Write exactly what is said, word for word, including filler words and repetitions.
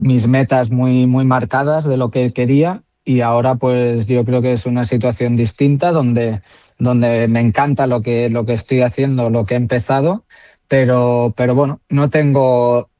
mis metas muy, muy marcadas de lo que quería y ahora pues yo creo que es una situación distinta donde, donde me encanta lo que, lo que estoy haciendo, lo que he empezado, pero, pero bueno, no tengo